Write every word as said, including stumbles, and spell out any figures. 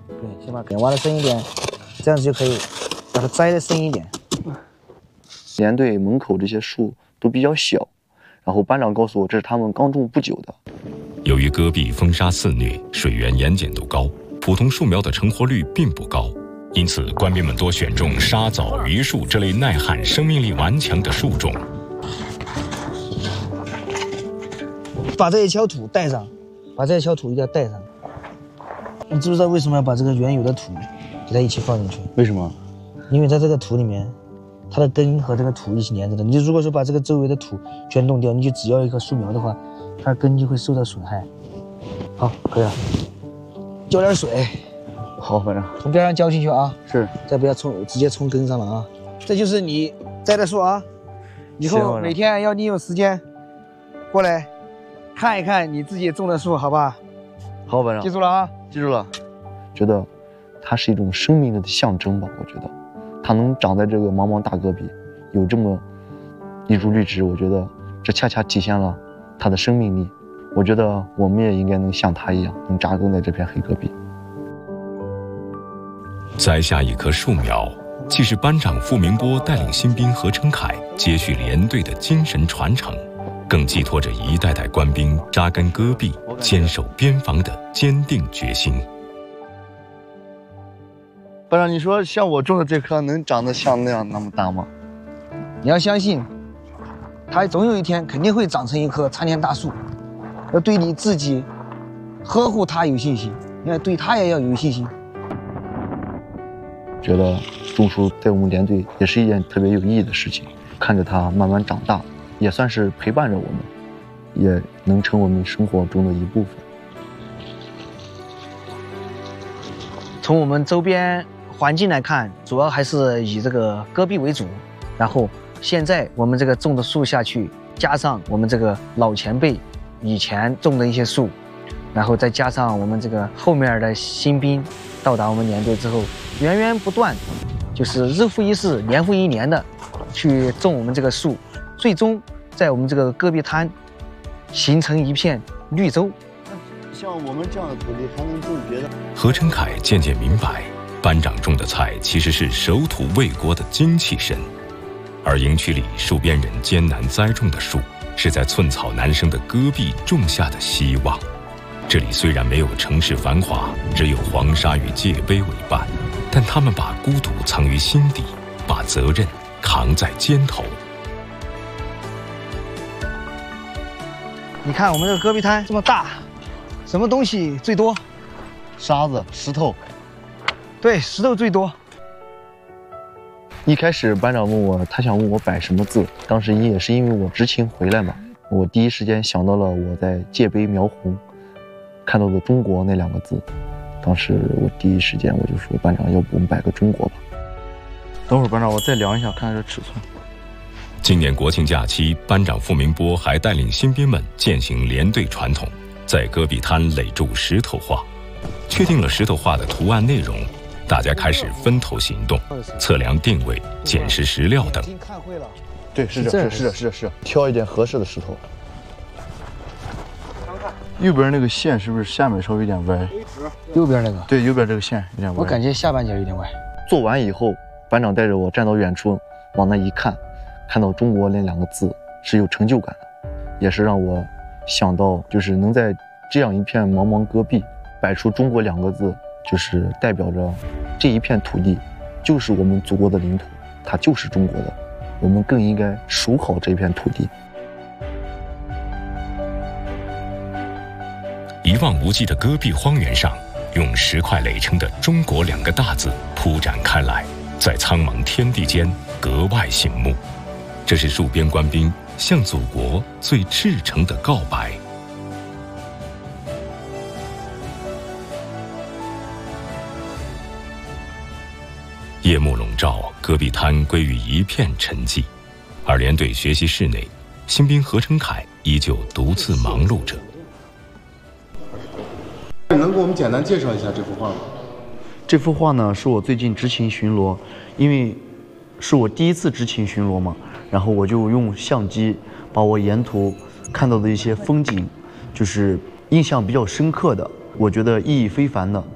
对，先把根挖的深一点，这样子就可以把它栽的深一点。 连队门口这些树都比较小，然后班长告诉我这是他们刚种不久的。 由于戈壁风沙肆虐，水源盐碱度高，普通树苗的成活率并不高，因此官兵们多选种沙枣、榆树这类耐旱、生命力顽强的树种。 把这一锹土带上，把这一锹土一定要带上。你知不知道为什么要把这个原有的土给它一起放进去？ 为什么？ 因为在这个土里面，它的根和这个土一起连着的。你如果说把这个周围的土全弄掉，你就只要一棵树苗的话，它的根就会受到损害。好，可以了。浇点水。 好，班长。 从边上浇进去啊。 是。 再不要冲，直接冲根上了啊。这就是你栽的树啊。以后每天要利用时间过来看一看你自己种的树，好吧？ 好，班长。 记住了啊。 记住了。觉得它是一种生命力的象征吧，我觉得。它能长在这个茫茫大戈壁，有这么一株绿植，我觉得这恰恰体现了它的生命力。我觉得我们也应该能像它一样，能扎根在这片黑戈壁。 栽下一棵树苗，既是班长傅明波带领新兵何成凯接续连队的精神传承，更寄托着一代代官兵扎根戈壁、坚守边防的坚定决心。 班长，你说像我种的这棵能长得像那样那么大吗？ 你要相信，它总有一天肯定会长成一棵参天大树。要对你自己呵护它有信心，你要对它也要有信心。 觉得种树在我们连队也是一件特别有意义的事情，看着它慢慢长大，也算是陪伴着我们，也能成我们生活中的一部分。 从我们周边环境来看，主要还是以这个戈壁为主。然后现在我们这个种的树下去，加上我们这个老前辈以前种的一些树，然后再加上我们这个后面的新兵到达我们连队之后，源源不断，就是日复一日、年复一年的去种我们这个树，最终在我们这个戈壁滩形成一片绿洲。 像我们这样的土地还能种别的？ 何成凯渐渐明白，班长种的菜其实是守土卫国的精气神，而营区里戍边人艰难栽种的树，是在寸草难生的戈壁种下的希望。这里虽然没有城市繁华，只有黄沙与界碑为伴，但他们把孤独藏于心底，把责任扛在肩头。 你看我们这个戈壁滩这么大，什么东西最多？ 沙子、石头。 对，石头最多。 一开始班长问我，他想问我摆什么字，当时也是因为我执勤回来嘛，我第一时间想到了我在界碑描红看到的中国那两个字，当时我第一时间我就说，班长，要不我们摆个中国吧。等会儿班长，我再量一下看看这尺寸。 今年国庆假期，班长傅明波还带领新兵们践行连队传统，在戈壁滩垒筑石头画。确定了石头画的图案内容，大家开始分头行动，测量定位、捡拾石料等。 对，是这，是这，是这，是这，挑一点合适的石头。右边那个线是不是下面稍微有点歪？ 右边那个？ 对，右边这个线有点歪。 我感觉下半截有点歪。 做完以后，班长带着我站到远处，往那一看，看到中国那两个字是有成就感的，也是让我想到，就是能在这样一片茫茫戈壁摆出中国两个字，就是代表着这一片土地就是我们祖国的领土，它就是中国的，我们更应该守好这片土地。 一望无际的戈壁荒原上，用石块垒成的中国两个大字铺展开来，在苍茫天地间格外醒目。这是戍边官兵向祖国最赤诚的告白。夜幕笼罩，戈壁滩归于一片沉寂，而连队学习室内，新兵何成凯依旧独自忙碌着。 能给我们简单介绍一下这幅画吗？ 这幅画呢，是我最近执勤巡逻，因为是我第一次执勤巡逻嘛，然后我就用相机把我沿途看到的一些风景，就是印象比较深刻的，我觉得意义非凡的，